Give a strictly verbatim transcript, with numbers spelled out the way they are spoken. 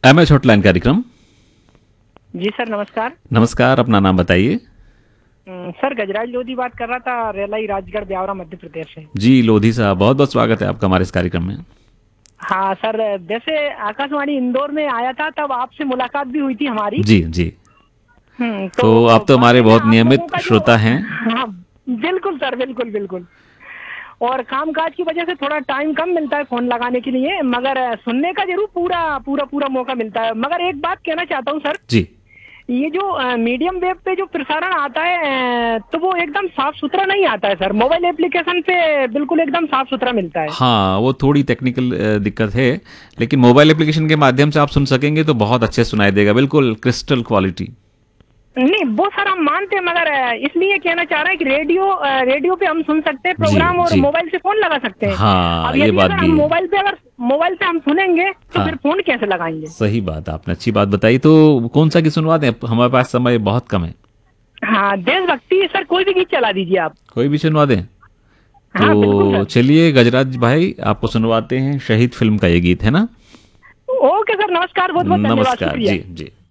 M H hotline कार्यक्रम। जी sir, नमस्कार। नमस्कार, अपना नाम बताइए। अम, सर, गजराज लोधी बात कर रहा था, रेलाई राजगढ़ ब्यावरा मध्य प्रदेश से। जी लोधी साहब, बहुत बहुत स्वागत है आपका हमारे इस कार्यक्रम में। हाँ सर, जैसे आकाशवाणी इंदौर में आया था तब आपसे मुलाकात भी हुई थी हमारी। जी जी। हम्म तो तो आप तो हमारे वाकई में बहुत आप लोगों नियमित का जो, श्रोता हैं। हाँ बिल्कुल सर, बिल्कुल बिल्कुल। और कामकाज की वजह से थोड़ा टाइम कम मिलता है फोन लगाने के लिए, मगर सुनने का जरूर पूरा पूरा पूरा मौका मिलता है। मगर एक बात कहना चाहता हूँ सर, जी ये जो अ, मीडियम वेव पे जो प्रसारण आता है, अ, तो वो एकदम साफ सुथरा नहीं आता है सर। मोबाइल एप्लीकेशन पे बिल्कुल एकदम साफ सुथरा मिलता है। हाँ, वो थोड़ी टेक्निकल अ, दिक्कत है, लेकिन मोबाइल एप्लीकेशन के माध्यम से आप सुन सकेंगे तो बहुत अच्छे सुनाई देगा, बिल्कुल क्रिस्टल क्वालिटी। नहीं, वो सर हम मानते हैं, मगर अ, इसलिए कहना चाह रहा है कि रेडियो अ, रेडियो पे हम सुन सकते हैं जी प्रोग्राम, और जी। मोबाइल से फोन लगा सकते हैं। हाँ, अब ये यदि बात अगर भी हम है। मोबाइल पे अगर मोबाइल पे हम सुनेंगे तो फिर हाँ, फोन कैसे लगाएंगे? सही बात, आपने अच्छी बात बताई। तो कौन सा गीत सुनवा दें, हमारे पास समय बहुत कम है। हाँ, देशभक्ति सर, कोई भी गीत चला दीजिए आप। कोई भी सुनवा दें। हाँ बिल्कुल तो सर। चलिए गजराज भाई, आपको सुनवाते हैं, शहीद फिल्म का ये गीत है ना। ओके सर, नमस्कार, बहुत बहुत धन्यवाद, नमस्कार शुक्रिया। जी जी।